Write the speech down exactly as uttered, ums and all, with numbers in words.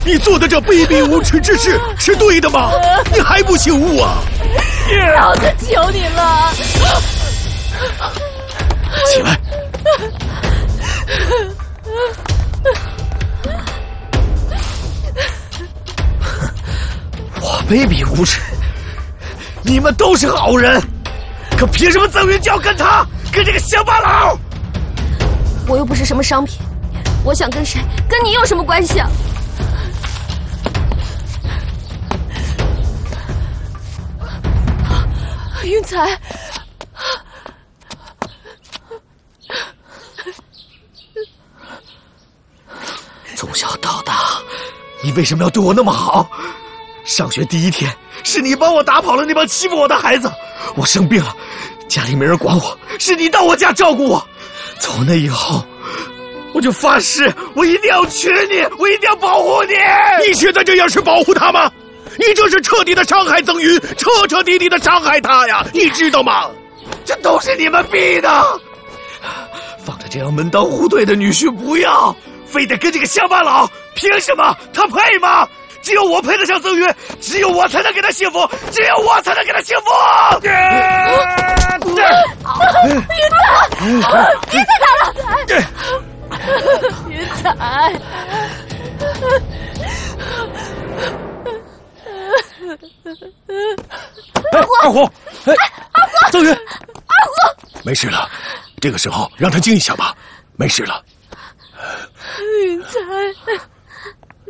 你做的这卑鄙无耻之事是对的吗？你还不醒悟啊！ 老子求你了， 起来！我卑鄙无耻，你们都是好人，可凭什么曾云就要跟他，跟这个乡巴佬？ 我又不是什么商品，我想跟谁，跟你有什么关系啊？云彩， 从小到大，你为什么要对我那么好？上学第一天，是你帮我打跑了那帮欺负我的孩子。我生病了，家里没人管我，是你到我家照顾我。从那以后，我就发誓，我一定要娶你，我一定要保护你。你现在这样是保护他吗？你这是彻底的伤害曾云，彻彻底底的伤害他呀，你知道吗？这都是你们逼的。放着这样门当户对的女婿不要，非得跟这个乡巴佬，凭什么？他配吗？只有我配得上曾云，只有我才能给他幸福，只有我才能给他幸福。 云彩，云彩打了，云彩。 哎，二虎，哎， 二虎， 曾云， 二虎， 没事了，这个时候让他静一下吧，没事了。 云彩。